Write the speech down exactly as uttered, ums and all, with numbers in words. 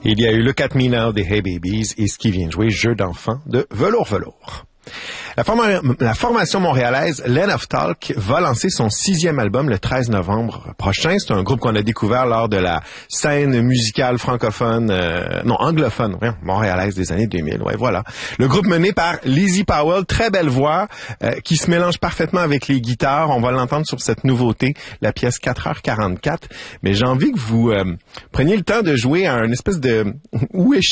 Il y a eu Look at Me Now des Hey Babies et ce qui vient de jouer Jeu d'enfant de Velours Velours. La, forma- la formation montréalaise Land of Talk va lancer son sixième album le treize novembre prochain. C'est un groupe qu'on a découvert lors de la scène musicale francophone, euh, non anglophone, ouais, montréalaise des années deux mille. Ouais, voilà. Le groupe mené par Lizzie Powell, très belle voix, euh, qui se mélange parfaitement avec les guitares. On va l'entendre sur cette nouveauté, la pièce quatre heures quarante-quatre. Mais j'ai envie que vous euh, preniez le temps de jouer à une espèce de où est